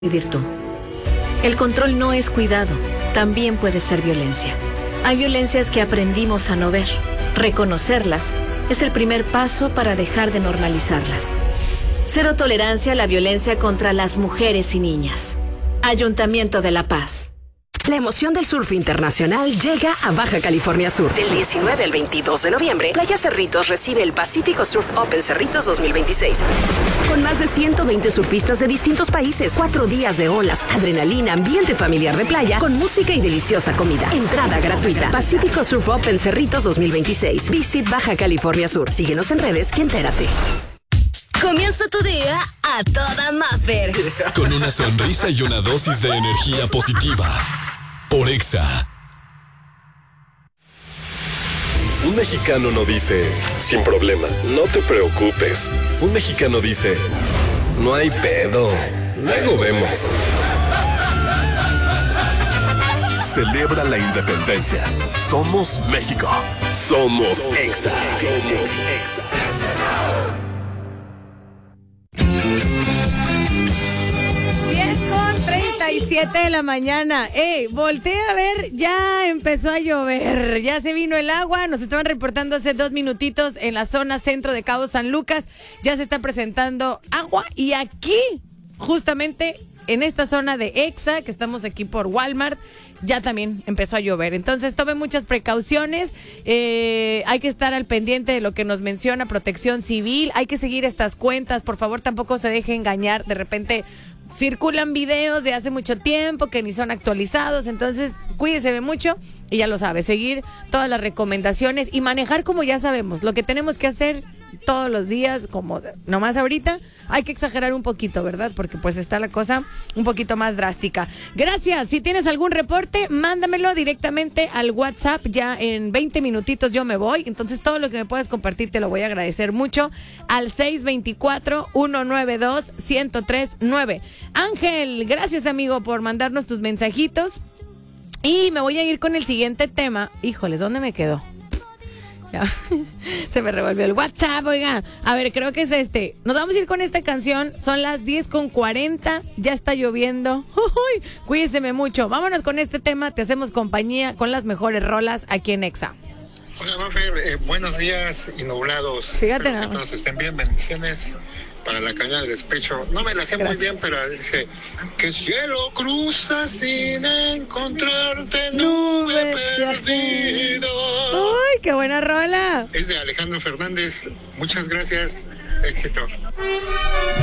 decidir tú. El control no es cuidado, también puede ser violencia. Hay violencias que aprendimos a no ver. Reconocerlas es el primer paso para dejar de normalizarlas. Cero tolerancia a la violencia contra las mujeres y niñas. Ayuntamiento de La Paz. La emoción del surf internacional llega a Baja California Sur. Del 19 al 22 de noviembre, Playa Cerritos recibe el Pacífico Surf Open Cerritos 2026. Con más de 120 surfistas de distintos países, 4 días de olas, adrenalina, ambiente familiar de playa, con música y deliciosa comida. Entrada gratuita. Pacífico Surf Open Cerritos 2026. Visit Baja California Sur. Síguenos en redes y entérate. Comienza tu día a toda Maffer. Con una sonrisa y una dosis de energía positiva. Por Exa. Un mexicano no dice, sin problema, no te preocupes. Un mexicano dice, no hay pedo, luego vemos. Celebra la independencia. Somos México. Somos Exa. Somos Exa. 7 de la mañana. Volteé a ver, ya empezó a llover, ya se vino el agua, nos estaban reportando hace 2 minutitos en la zona centro de Cabo San Lucas, ya se está presentando agua y aquí, justamente en esta zona de Exa, que estamos aquí por Walmart, ya también empezó a llover. Entonces tome muchas precauciones, hay que estar al pendiente de lo que nos menciona Protección Civil, hay que seguir estas cuentas, por favor tampoco se deje engañar, de repente circulan videos de hace mucho tiempo que ni son actualizados, entonces cuídese mucho y ya lo sabe, seguir todas las recomendaciones y manejar como ya sabemos, lo que tenemos que hacer todos los días, como nomás ahorita, hay que exagerar un poquito, ¿verdad? Porque pues está la cosa un poquito más drástica. Gracias, si tienes algún reporte, mándamelo directamente al WhatsApp, ya en 20 minutitos yo me voy, entonces todo lo que me puedas compartir te lo voy a agradecer mucho, al 624-192-1039. Ángel, gracias amigo por mandarnos tus mensajitos y me voy a ir con el siguiente tema. Híjoles, ¿dónde me quedó? Ya. Se me revolvió el WhatsApp, oiga. A ver, creo que es este. Nos vamos a ir con esta canción. Son las 10:40. Ya está lloviendo. Uy, cuídeseme mucho. Vámonos con este tema. Te hacemos compañía con las mejores rolas aquí en Exa. Hola, Mafer. Buenos días y nublados. Fíjate, espero que todos estén bien. Bendiciones para la caña del despecho. No me la sé muy bien, pero dice: que cielo cruza sin encontrarte, nube perdido. ¡Uy, qué buena rola! Es de Alejandro Fernández. Muchas gracias. Éxito.